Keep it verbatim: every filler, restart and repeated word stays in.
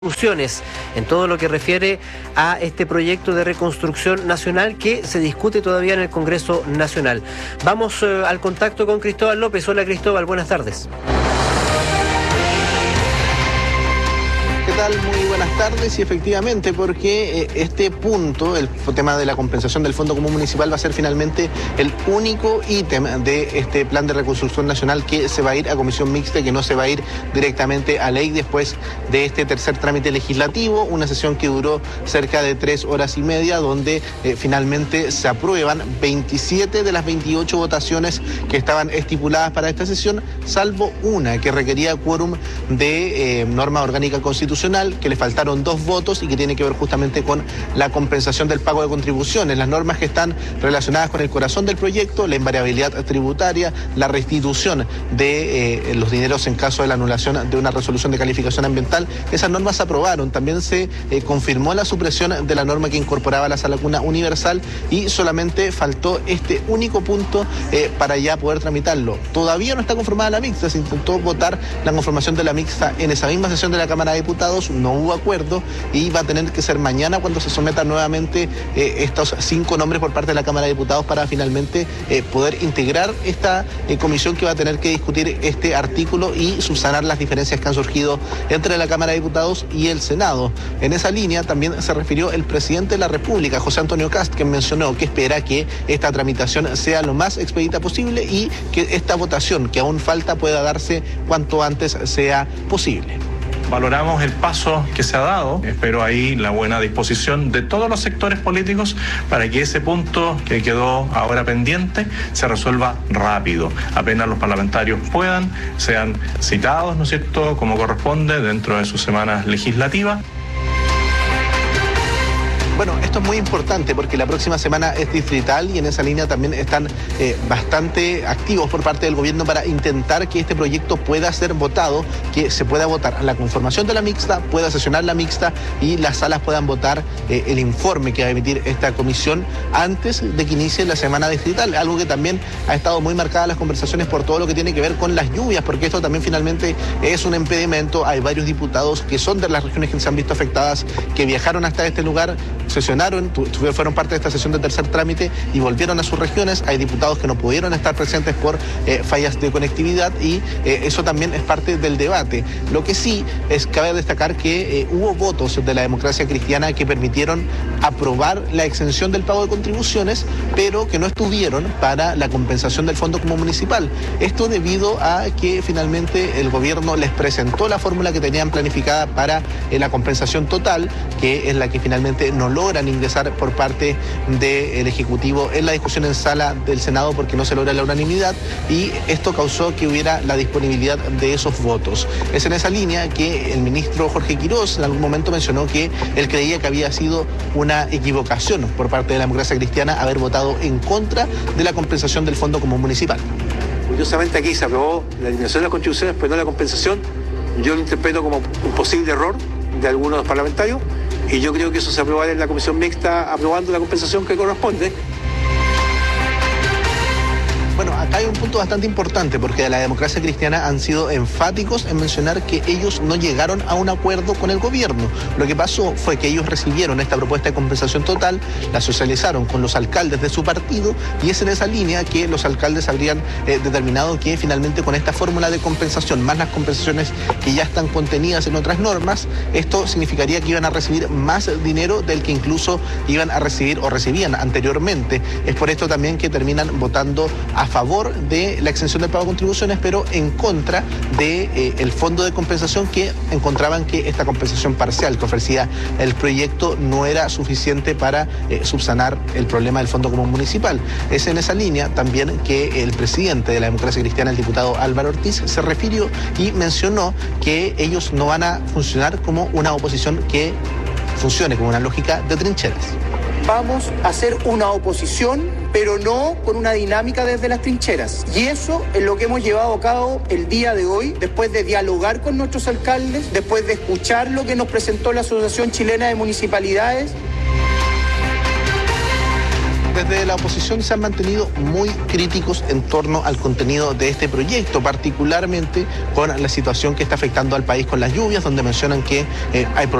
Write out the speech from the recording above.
Discusiones en todo lo que refiere a este proyecto de reconstrucción nacional que se discute todavía en el Congreso Nacional. Vamos eh, al contacto con Cristóbal López. Hola Cristóbal, buenas tardes. ¿Qué tal? Muy buenas tardes. Y efectivamente, porque este punto, el tema de la compensación del Fondo Común Municipal, va a ser finalmente el único ítem de este plan de reconstrucción nacional que se va a ir a comisión mixta, que no se va a ir directamente a ley después de este tercer trámite legislativo, una sesión que duró cerca de tres horas y media, donde eh, finalmente se aprueban veintisiete de las veintiocho votaciones que estaban estipuladas para esta sesión, salvo una que requería quórum de eh, norma orgánica constitucional, que le faltaron dos votos y que tiene que ver justamente con la compensación del pago de contribuciones, las normas que están relacionadas con el corazón del proyecto, la invariabilidad tributaria, la restitución de eh, los dineros en caso de la anulación de una resolución de calificación ambiental. Esas normas se aprobaron. También se eh, confirmó la supresión de la norma que incorporaba la sala cuna universal y solamente faltó este único punto eh, para ya poder tramitarlo. Todavía no está conformada la mixta, se intentó votar la conformación de la mixta en esa misma sesión de la Cámara de Diputados, no hubo acuerdo y va a tener que ser mañana cuando se sometan nuevamente eh, estos cinco nombres por parte de la Cámara de Diputados para finalmente eh, poder integrar esta eh, comisión que va a tener que discutir este artículo y subsanar las diferencias que han surgido entre la Cámara de Diputados y el Senado. En esa línea también se refirió el presidente de la República, José Antonio Kast, quien mencionó que espera que esta tramitación sea lo más expedita posible y que esta votación que aún falta pueda darse cuanto antes sea posible. Valoramos el paso que se ha dado, espero ahí la buena disposición de todos los sectores políticos para que ese punto que quedó ahora pendiente se resuelva rápido. Apenas los parlamentarios puedan, sean citados, ¿no es cierto?, como corresponde dentro de sus semanas legislativas. Bueno, esto es muy importante porque la próxima semana es distrital y en esa línea también están eh, bastante activos por parte del gobierno para intentar que este proyecto pueda ser votado, que se pueda votar la conformación de la mixta, pueda sesionar la mixta y las salas puedan votar eh, el informe que va a emitir esta comisión antes de que inicie la semana distrital, algo que también ha estado muy marcada las conversaciones por todo lo que tiene que ver con las lluvias, porque esto también finalmente es un impedimento. Hay varios diputados que son de las regiones que se han visto afectadas, que viajaron hasta este lugar, sesionaron, fueron parte de esta sesión de tercer trámite y volvieron a sus regiones. Hay diputados que no pudieron estar presentes por eh, fallas de conectividad y eh, eso también es parte del debate. Lo que sí es cabe destacar que eh, hubo votos de la democracia cristiana que permitieron aprobar la exención del pago de contribuciones, pero que no estuvieron para la compensación del Fondo Común Municipal. Esto debido a que finalmente el gobierno les presentó la fórmula que tenían planificada para eh, la compensación total, que es la que finalmente no logran ingresar por parte del Ejecutivo en la discusión en sala del Senado porque no se logra la unanimidad y esto causó que hubiera la disponibilidad de esos votos. Es en esa línea que el ministro Jorge Quirós en algún momento mencionó que él creía que había sido una equivocación por parte de la democracia cristiana haber votado en contra de la compensación del Fondo Común Municipal. Curiosamente aquí se aprobó la eliminación de las contribuciones, pero no la compensación. Yo lo interpreto como un posible error de algunos parlamentarios. Y yo creo que eso se aprobará en la comisión mixta aprobando la compensación que corresponde. Bueno, acá hay un punto bastante importante porque de la democracia cristiana han sido enfáticos en mencionar que ellos no llegaron a un acuerdo con el gobierno. Lo que pasó fue que ellos recibieron esta propuesta de compensación total, la socializaron con los alcaldes de su partido y es en esa línea que los alcaldes habrían eh, determinado que finalmente con esta fórmula de compensación, más las compensaciones que ya están contenidas en otras normas, esto significaría que iban a recibir más dinero del que incluso iban a recibir o recibían anteriormente. Es por esto también que terminan votando a favor de la exención del pago de contribuciones, pero en contra de eh, el fondo de compensación, que encontraban que esta compensación parcial que ofrecía el proyecto no era suficiente para eh, subsanar el problema del Fondo Común Municipal. Es en esa línea también que el presidente de la democracia cristiana, el diputado Álvaro Ortiz, se refirió y mencionó que ellos no van a funcionar como una oposición que funcione como una lógica de trincheras. Vamos a hacer una oposición, pero no con una dinámica desde las trincheras. Y eso es lo que hemos llevado a cabo el día de hoy, después de dialogar con nuestros alcaldes, después de escuchar lo que nos presentó la Asociación Chilena de Municipalidades. Desde la oposición se han mantenido muy críticos en torno al contenido de este proyecto, particularmente con la situación que está afectando al país con las lluvias, donde mencionan que eh, hay problemas